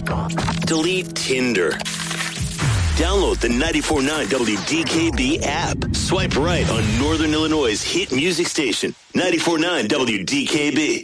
Delete Tinder. Download the 94.9 WDKB app. Swipe right on Northern Illinois' hit music station, 94.9 WDKB.